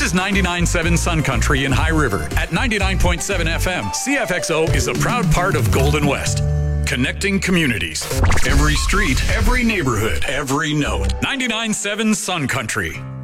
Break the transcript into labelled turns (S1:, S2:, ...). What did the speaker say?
S1: This is 99.7 Sun Country in High River. At 99.7 FM, CFXO is a proud part of Golden West. Connecting communities. Every street, every neighborhood, every note. 99.7 Sun Country.